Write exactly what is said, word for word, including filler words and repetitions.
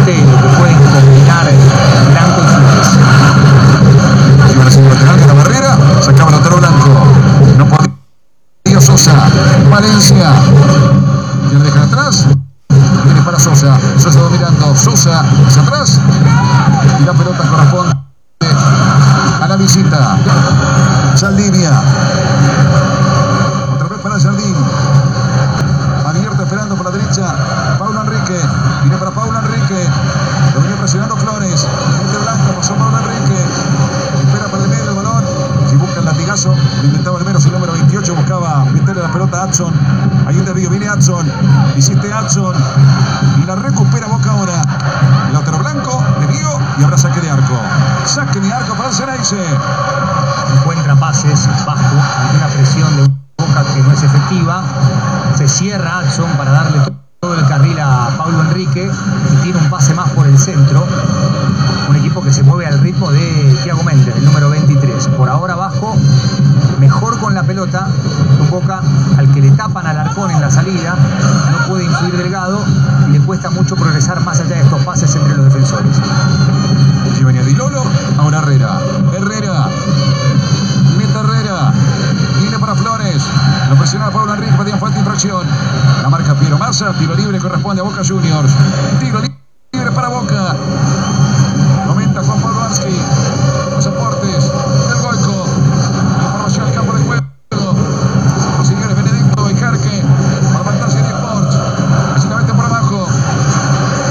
realmente lo que pueden combinar Blanco y Flores. Iba a ser lateral de la barrera, sacaba Lautaro Blanco. No podía Sosa. Valencia. Y le dejan atrás. Viene para Sosa. Sosa dominando. Sosa hacia atrás. Y la pelota corresponde a la visita. Saldivia. Otra vez para Jardín. Abierto esperando por la derecha. Paulo Enrique. Viene para Paulo Enrique. Lo viene presionando Flores. Mete Blanco. Pasó Paulo Enrique. Espera para el medio el balón. Si busca el latigazo. Lo intentaba el menos el número veintiocho. Buscaba meterle la pelota a Adson. Ahí el desvío. Viene Adson. Hiciste Adson. Y la recupera Boca ahora. Lautaro Blanco. Desvío. Y ahora saque de arco. Saque de arco para el Ceneice. Encuentra pases bajo. Ante una presión de Boca que no es efectiva. Se cierra Adson para darle todo el carril a Paulo Enrique. Y tiene un pase más por el centro. Un equipo que se mueve al ritmo de Thiago Méndez, el número veintitrés. Por ahora abajo, mejor con la pelota. Un Boca al que le tapan al Arcón en la salida. No puede influir Delgado y le cuesta mucho progresar más allá de estos pases entre los defensores. Y venía Di Lolo, ahora Herrera. Herrera. Mete Herrera. Viene para Flores. Lo presiona Paulo Enrique, pedía falta infracción. La marca Piero Massa. Tiro libre corresponde a Boca Juniors. Tiro libre para Boca.